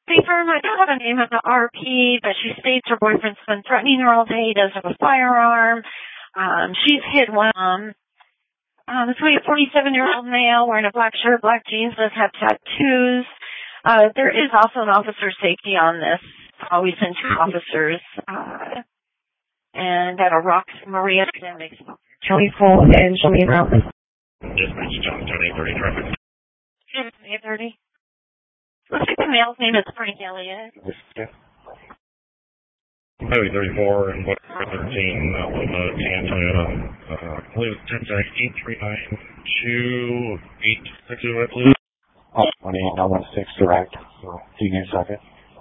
Confirm, I don't have a name of the RP, but she states her boyfriend's been threatening her all day. He does have a firearm. She's hid one. This will be a 47-year-old male wearing a black shirt, black jeans, does have tattoos. There is also an officer safety on this. We send 2 officers. And at a Rock Maria makes 24 and show me around. Dispatch, John 830 traffic. 830. Looks like the male's name is Frank Elliott. Highway 34 and what 13 with San Toyota. I believe it's 10-8392862, I believe. 18916 direct. So, do you need a second?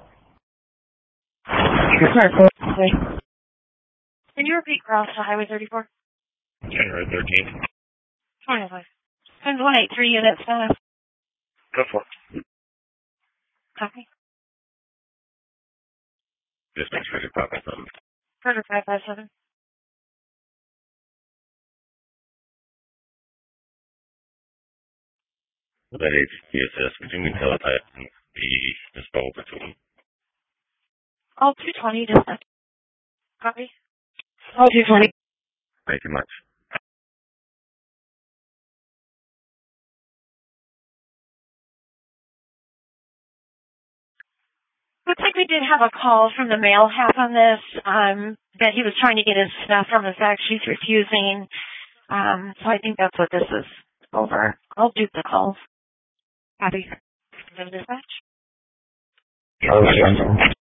Can you repeat cross to Highway 34? January 13th. 25. Send 183 units, Go for it. Copy. Dispatch 557. Further 557. That agency assist between the teletype and the disposal between. All 220, dispatch. Copy. All 220. Thank you much. Looks like we did have a call from the male half on this, that he was trying to get his stuff from his ex. She's refusing. So I think that's what this is over. I'll do the calls. Copy. Dispatch.